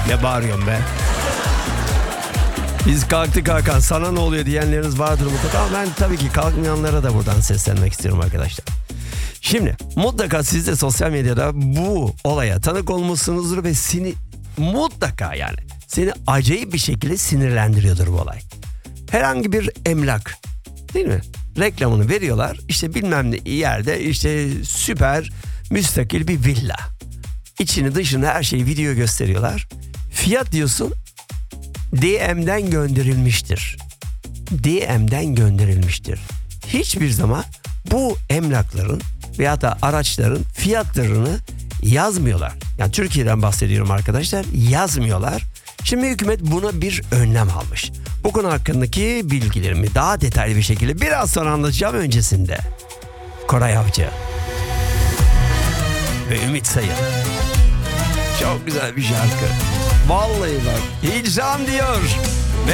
Ne bağırıyorsun be? Biz kalktık Hakan, sana ne oluyor diyenleriniz vardır mutlaka. Ama ben tabii ki kalkmayanlara da buradan seslenmek istiyorum arkadaşlar. Şimdi mutlaka siz de sosyal medyada bu olaya tanık olmuşsunuzdur ve mutlaka seni acayip bir şekilde sinirlendiriyordur bu olay. Herhangi bir emlak, değil mi? Reklamını veriyorlar. İşte bilmem ne yerde işte süper müstakil bir villa. İçini dışını her şeyi video gösteriyorlar. Fiyat diyorsun, DM'den gönderilmiştir. DM'den gönderilmiştir. Hiçbir zaman bu emlakların veya da araçların fiyatlarını yazmıyorlar. Yani Türkiye'den bahsediyorum arkadaşlar, yazmıyorlar. Şimdi hükümet buna bir önlem almış. Bu konu hakkındaki bilgilerimi daha detaylı bir şekilde biraz sonra anlatacağım. Öncesinde Koray Avcı ve Ümit Sayın. Çok güzel bir şarkı. Vallahi bak, hicran diyor.